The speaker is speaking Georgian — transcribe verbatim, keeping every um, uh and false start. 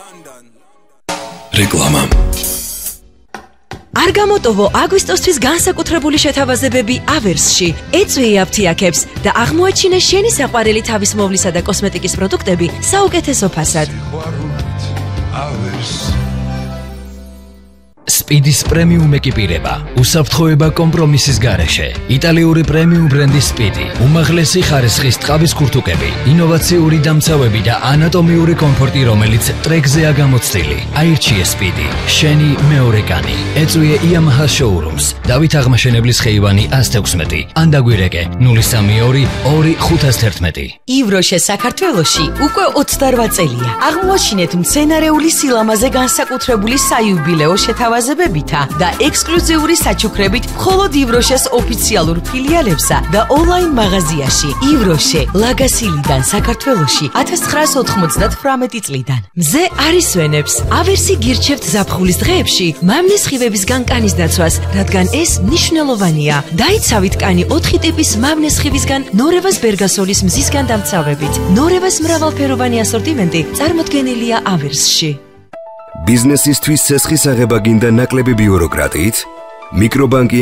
რეკლამა არ გამოტოვო აგვისტოსთვის განსაკუთრებული შეთავაზებები ავერსში. ეწვიე აფთიაქებს და აღმოაჩინე შენი საყვარელი თავის მოვლისა და კოსმეტიკის პროდუქტები საუკეთესო ფასად. სპიდის პრემიუმ ეკიპირება, უსაფრთხოება კომპრომისის გარეშე. იტალიური პრემიუმ ბრენდის სპიდი, უმაღლესი ხარისხის ტყავის ქურთუკები, ინოვაციური დამცავები და ანატომიური კომფორტი, რომელიც ტრეკზეა გამოცდილი. აირჩიე სპიდი, შენი მეორე კანი. ეწვიე იამაჰა შოურუმს, დავით აღმაშენებლის ხეივანი ათას თექვსმეტი, ან დაგვირეკე ნული სამი ორი ორი ხუთას თერთმეტი. ივროშე საქართველოში უკვე ოცდარვა წელია. აღმოაჩინეთ მცენარეული სილამაზე განსაკუთრებული საიუბილეო შეთავაზებებითა და ექსკლუზიური საჩუქრებით მხოლოდ ივროშეს ოფიციალურ ფილიალებსა და ონლაინ მაღაზიაში. ივროშე, ლაგასილიდან საქართველოში ათას ცხრაას ოთხმოცდათვრამეტი წლიდან. მზე არ ისვენებს. ავერსი გირჩევთ ზაფხულის დღეებში მამლის სხივებისგან კანის დაცვას, რადგან ეს მნიშვნელოვანია. დაიცავით კანი ოთხი ტიპის მამლის სხივისგან ნორევას ბერგასოლის მზისგან დამცავებით. ნორევას მრავალფეროვანი ასორტიმენტი წარმოდგენილია ავერსში. ბიზნესისთვის ცესხის აღება გინდა ნაკლები ბიუროკრატიით? მიკრობანკი